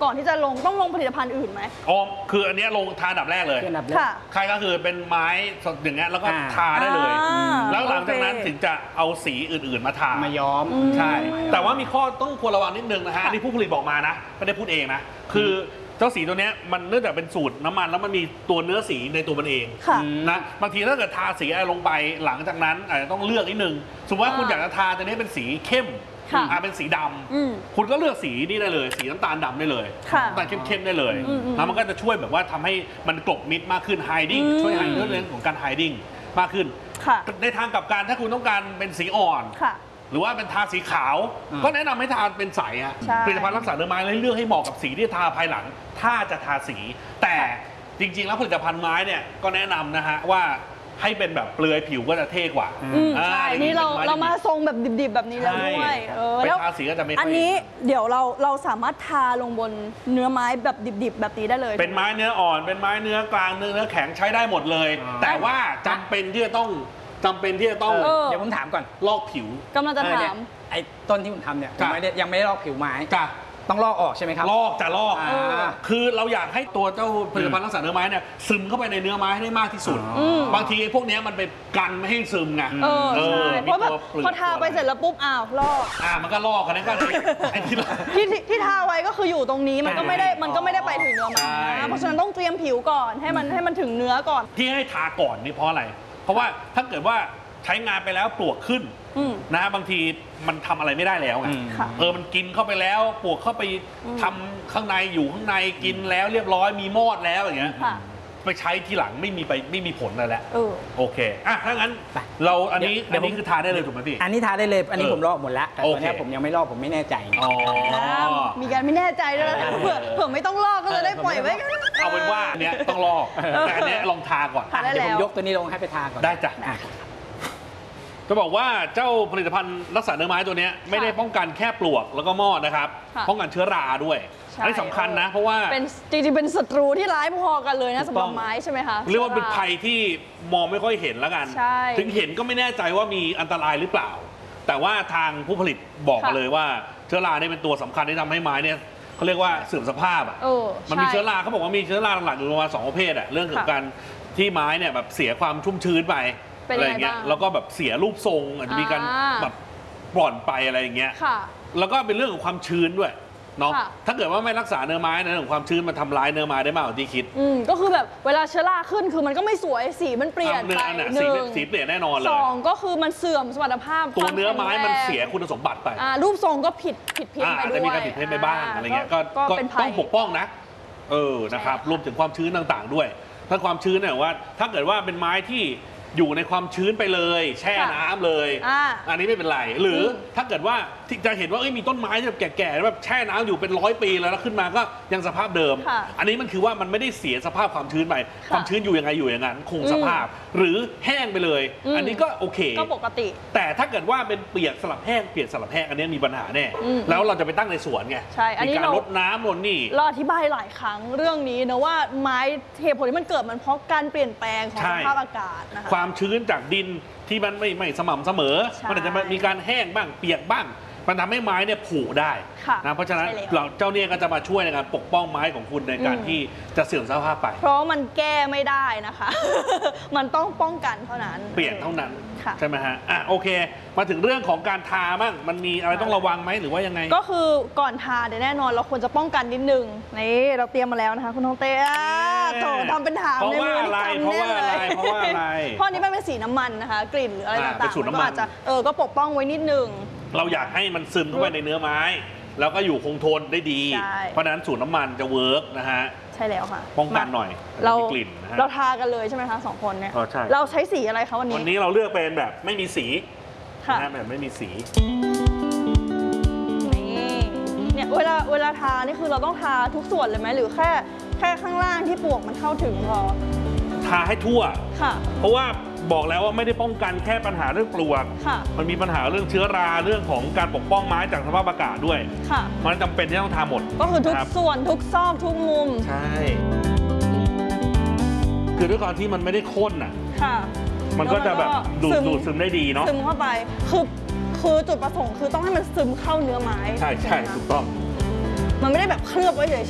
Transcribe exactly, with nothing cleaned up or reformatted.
ก่อนที่จะลงต้องลงผลิตภัณฑ์อื่นไหมอ๋อคืออันนี้ลงทาดับแรกเลยค่ะใครก็คือเป็นไม้สดอย่างเงี้ยแล้วก็ทาได้เลยแล้วหลังจากนั้นถึงจะเอาสีอื่นๆมาทามาย้อมใช่แต่ว่ามีข้อต้องควรระวังนิดนึงนะฮะอันนี้ผู้ผลิตบอกมานะไม่ได้พูดเองนะคือเจ้าสีตัวนี้มันเนื่องจากเป็นสูตรน้ำมันแล้วมันมีตัวเนื้อสีในตัวมันเองนะบางทีถ้าเกิดทาสีอะไรลงไปหลังจากนั้นอาจจะต้องเลือกนิดนึงสมมติว่าคุณอยากจะทาตัวนี้เป็นสีเข้มอ่าเป็นสีดำคุณก็เลือกสีนี่ได้เลยสีน้ำตาลดำได้เลยน้ำตาลเข้มๆได้เลยแล้วมันก็จะช่วยแบบว่าทำให้มันกลบมิดมากขึ้น hiding ช่วยหาเรื่องของการ hiding มากขึ้นในทางกลับกันถ้าคุณต้องการเป็นสีอ่อนหรือว่าเป็นทาสีขาวก็แนะนำให้ทาเป็นใสฮะผลิตภัณฑ์รักษาเนื้อไม้เลือกให้เหมาะกับสีที่ทาภายหลังถ้าจะทาสีแต่จริงๆแล้วผลิตภัณฑ์ไม้เนี่ยก็แนะนำนะฮะว่าให้เป็นแบบเปลือยผิวก็จะเท่กว่าใช่นี่เราเรามาทรงแบบดิบๆแบบนี้แล้วด้วยแล้วทาสีก็จะไม่อันนี้เดี๋ยวเราเราสามารถทาลงบนเนื้อไม้แบบดิบๆแบบนี้ได้เลยเป็นไม้เนื้ออ่อนเป็นไม้เนื้อกลางเนื้อแข็งใช้ได้หมดเลยแต่ว่าจำเป็นที่จะต้องจำเป็นที่จะต้องเดี๋ยวผมถามก่อนลอกผิวกำลังจะถามไอ้ต้นที่ผมทำเนี่ยยังไม่ได้ยังไม่ได้ลอกผิวไม้ต้องลอกออกใช่ไหมครับลอกจะลอกคือเราอยากให้ตัวเจ้าผลิตภัณฑ์รักษาเนื้อไม้เนี่ยซึมเข้าไปในเนื้อไม้ให้ได้มากที่สุดบางทีพวกนี้มันไปกันไม่ให้ซึมไงเออใช่เพราะแบบพอทาไปเสร็จแล้วปุ๊บอ้าวลอกอ่ามันก็ลอกกันนั่นก็ไอ้ที่ที่ที่ทาไว้ก็คืออยู่ตรงนี้มันก็ไม่ได้มันก็ไม่ได้ไปถึงเนื้อไม้เพราะฉะนั้นต้องเตรียมผิวก่อนให้มันให้มันถึงเนื้อก่อนที่ให้ทาก่อนนี่เพราะอะไรเพราะว่าถ้าเกิดว่าใช้งานไปแล้วปลวกขึ้นนะบางทีมันทำอะไรไม่ได้แล้วไงเออมันกินเข้าไปแล้วปลวกเข้าไปทำข้างในอยู่ข้างในกินแล้วเรียบร้อยมีมอดแล้วอย่างเงี้ยไปใช้ทีหลังไม่มีไปไม่มีผลอะไรแล้วโอเคอ่ะถ้างั้นเราอันนี้อันนี้คือทาได้เลยถูกไหมพี่อันนี้ทาได้เลยอันนี้ผมลอกหมดแล้วแต่ตอนนี้ผมยังไม่ลอกผมไม่แน่ใจอ๋อมีการไม่แน่ใจด้วยนะเผื่อเผื่อไม่ต้องลอกก็จะได้ปล่อยไว้เอาเป็นว่าเนี้ยต้องลอกแต่อันนี้ลองทาก่อนเดี๋ยวผมยกตัวนี้ลงให้ไปทาก่อนได้จ้ะจะบอกว่าเจ้าผลิตภัณฑ์รักษาเนื้อไม้ตัวนี้ไม่ได้ป้องกันแค่ปลวกแล้วก็มอดนะครับป้องกันเชื้อราด้วยอันนี้สำคัญนะเพราะว่าเป็นจริงๆเป็นศัตรูที่ร้ายพอกันเลยนะสำหรับไม้ใช่ไหมคะเรียกว่าเป็นภัยที่มองไม่ค่อยเห็นแล้วกันถึงเห็นก็ไม่แน่ใจว่ามีอันตรายหรือเปล่าแต่ว่าทางผู้ผลิตบอกมาเลยว่าเชื้อราเนี่ยเป็นตัวสำคัญที่ทำให้ไม้เนี่ยเขาเรียกว่าเสื่อมสภาพอ่ะมันมีเชื้อราเขาบอกว่ามีเชื้อราหลักๆอยู่ประมาณสองประเภทอ่ะเรื่องของการที่ไม้เนี่ยแบบเสียความชุ่มชื้นไปอะไรเงี้ยแล้วก็แบบเสียรูปทรงอาจจะมีการแบบปร่อนไปอะไรอย่างเงี้ยแล้วก็เป็นเรื่องของความชื้นด้วยเนาะถ้าเกิดว่าไม่รักษาเนื้อไม้นะของความชื้นมันทำร้ายเนื้อไม้ได้มากกว่าที่คิดอืมก็คือแบบเวลาเชื้อราขึ้นคือมันก็ไม่สวยสีมันเปลี่ยนไปหนึ่งสีเปลี่ยนแน่นอนเลยสองก็คือมันเสื่อมสมรรถภาพตัวเนื้อไม้มันเสียคุณสมบัติไปอ่ารูปทรงก็ผิดผิดเพี้ยนไปด้วยจะมีการผิดเพี้ยนไปบ้างอะไรเงี้ยก็ต้องปกป้องนะเออนะครับรวมถึงความชื้นต่างๆด้วยถ้าความชื้นเนี่ยว่าถ้าเกิดว่าเป็นไม้ที่อยู่ในความชื้นไปเลยแช่น้ำเลยอันนี้ไม่เป็นไรหรือถ้าเกิดว่าที่จะเห็นว่ามีต้นไม้แบบแก่ๆแบบแช่น้ำอยู่เป็นร้อยปีแล้วแล้วขึ้นมาก็ยังสภาพเดิมอันนี้มันคือว่ามันไม่ได้เสียสภาพความชื้นไปความชื้นอยู่ยังไงอยู่อย่างนั้นคงสภาพหรือแห้งไปเลยอันนี้ก็โอเคก็ปกติแต่ถ้าเกิดว่าเป็นเปียกสลับแห้งเปียกสลับแห้งอันนี้มีปัญหาแน่แล้วเราจะไปตั้งในสวนไงมีการลดน้ำลดนี่เราอธิบายหลายครั้งเรื่องนี้นะว่าไม้เหตุผลที่มันเกิดมันเพราะการเปลี่ยนแปลงของสภาพอากาศนะคะความชื้นจากดินที่มันไม่ไม่สม่ำเสมอมันอาจจะมีการแห้งบ้างเปียกบ้างมันทำให้ไม้เนี่ยผุได้นะเพราะฉะนั้นเราเจ้าเนี่ยก็จะมาช่วยในการปกป้องไม้ของคุณในการที่จะเสื่อมสภาพไปเพราะมันแก้ไม่ได้นะคะมันต้องป้องกันเท่านั้นเปลี่ยนเท่านั้นใช่ไหมฮะอ่ะโอเคมาถึงเรื่องของการทาบ้างมันมีอะไรต้องระวังไหมหรือว่ายังไงก็คือก่อนทาเดี๋ยวแน่นอนเราควรจะป้องกันนิดนึงนี่เราเตรียมมาแล้วนะคะคุณทองเต้โถทำเป็นถามในมือนี่จำแน่เลยเพราะว่าอะไรเพราะนี้มันเป็นสีน้ำมันนะคะกลิ่นหรืออะไรต่างๆก็อาจจะเออก็ปกป้องไว้นิดนึงเราอยากให้มันซึมเข้าไปในเนื้อไม้แล้วก็อยู่คงทนได้ดีเพราะนั้นสูตรน้ำมันจะเวิร์กนะฮะใช่แล้วค่ะป้องกันหน่อยเรากลิ่นเราทากันเลยใช่ไหมคะสองคนเนี่ยเราใช้สีอะไรคะวันนี้วันนี้เราเลือกเป็นแบบไม่มีสีนะแบบไม่มีสีนี่เนี่ยเวลาเวลาทานี่คือเราต้องทาทุกส่วนเลยไหมหรือแค่แค่ข้างล่างที่ปลวกมันเข้าถึงพอทาให้ทั่วค่ะเพราะว่าบอกแล้วว่าไม่ได้ป้องกันแค่ปัญหาเรื่องปลวกมันมีปัญหาเรื่องเชื้อราเรื่องของการปกป้องไม้จากสภาพอากาศด้วยมันจำเป็นที่ต้องทาหมดก็คือทุกส่วนทุกซอกทุกมุมใช่คือด้วยความที่มันไม่ได้ข้นอ่ะมันก็จะแบบดูดดูดซึมได้ดีเนาะซึมเข้าไปคือคือจุดประสงค์คือต้องให้มันซึมเข้าเนื้อไม้ใช่ใช่ถูกต้องมันไม่ได้แบบเคลือบไว้เฉ